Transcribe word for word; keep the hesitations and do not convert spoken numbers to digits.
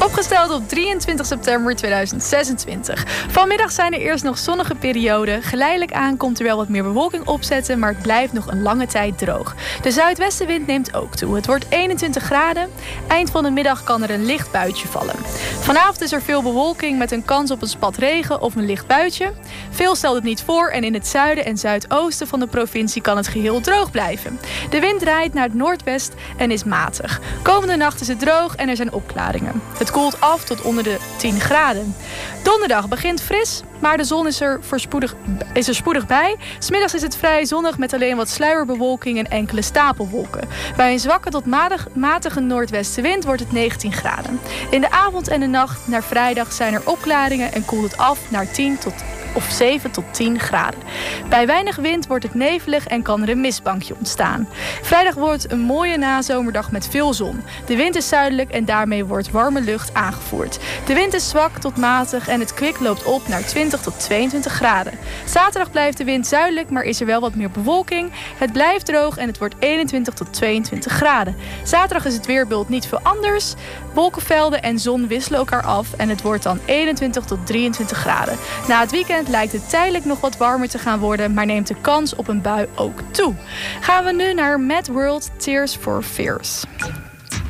Opgesteld op drieëntwintig september tweeduizend zesentwintig. Vanmiddag zijn er eerst nog zonnige perioden. Geleidelijk aan komt er wel wat meer bewolking opzetten, maar het blijft nog een lange tijd droog. De zuidwestenwind neemt ook toe. Het wordt eenentwintig graden. Eind van de middag kan er een licht buitje vallen. Vanavond is er veel bewolking met een kans op een spat regen of een licht buitje. Veel stelt het niet voor en in het zuiden en zuidoosten van de provincie kan het geheel droog blijven. De wind draait naar het noordwest en is matig. Komende nacht is het droog en er zijn opklaringen. Het koelt af tot onder de tien graden. Donderdag begint fris, maar de zon is er, voorspoedig, is er spoedig bij. 's Middags is het vrij zonnig met alleen wat sluierbewolking en enkele stapelwolken. Bij een zwakke tot matig, matige noordwestenwind wordt het negentien graden. In de avond en de nacht naar vrijdag zijn er opklaringen en koelt het af naar tien tot of zeven tot tien graden. Bij weinig wind wordt het nevelig en kan er een mistbankje ontstaan. Vrijdag wordt een mooie nazomerdag met veel zon. De wind is zuidelijk en daarmee wordt warme lucht aangevoerd. De wind is zwak tot matig en het kwik loopt op naar twintig tot tweeëntwintig graden. Zaterdag blijft de wind zuidelijk, maar is er wel wat meer bewolking. Het blijft droog en het wordt eenentwintig tot tweeëntwintig graden. Zaterdag is het weerbeeld niet veel anders. Wolkenvelden en zon wisselen elkaar af en het wordt dan eenentwintig tot drieëntwintig graden. Na het weekend lijkt het tijdelijk nog wat warmer te gaan worden, maar neemt de kans op een bui ook toe. Gaan we nu naar Mad World Tears for Fears.